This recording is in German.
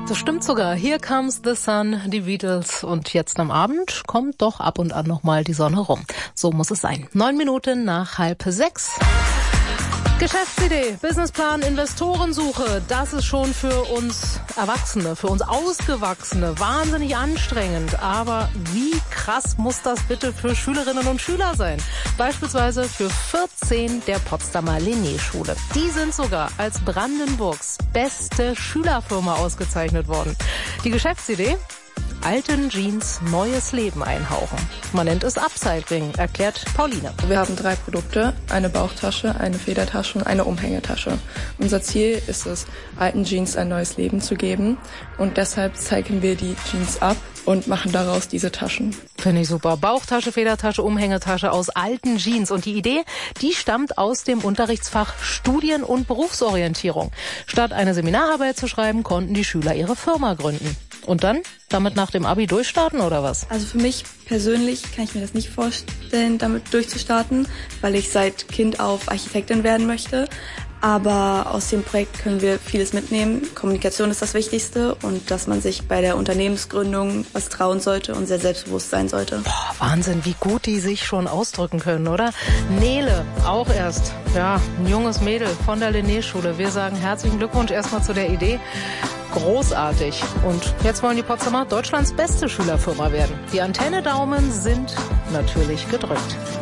Das stimmt sogar. Here Comes the Sun, die Beatles. Und jetzt am Abend kommt doch ab und an nochmal die Sonne rum. So muss es sein. 9 Minuten nach 5:30. Geschäftsidee, Businessplan, Investorensuche, das ist schon für uns Erwachsene, für uns Ausgewachsene wahnsinnig anstrengend. Aber wie krass muss das bitte für Schülerinnen und Schüler sein? Beispielsweise für 14 der Potsdamer Linné-Schule. Die sind sogar als Brandenburgs beste Schülerfirma ausgezeichnet worden. Die Geschäftsidee? Alten Jeans neues Leben einhauchen. Man nennt es Upcycling, erklärt Pauline. Wir haben 3 Produkte, eine Bauchtasche, eine Federtasche und eine Umhängetasche. Unser Ziel ist es, alten Jeans ein neues Leben zu geben und deshalb cyclen wir die Jeans ab und machen daraus diese Taschen. Finde ich super. Bauchtasche, Federtasche, Umhängetasche aus alten Jeans. Und die Idee, die stammt aus dem Unterrichtsfach Studien- und Berufsorientierung. Statt eine Seminararbeit zu schreiben, konnten die Schüler ihre Firma gründen. Und dann damit nach dem Abi durchstarten oder was? Also für mich persönlich kann ich mir das nicht vorstellen, damit durchzustarten, weil ich seit Kind auf Architektin werden möchte. Aber aus dem Projekt können wir vieles mitnehmen. Kommunikation ist das Wichtigste und dass man sich bei der Unternehmensgründung was trauen sollte und sehr selbstbewusst sein sollte. Boah, Wahnsinn, wie gut die sich schon ausdrücken können, oder? Nele, auch erst, ein junges Mädel von der Linné-Schule. Wir sagen herzlichen Glückwunsch erstmal zu der Idee. Großartig. Und jetzt wollen die Potsdamer Deutschlands beste Schülerfirma werden. Die Antenne-Daumen sind natürlich gedrückt.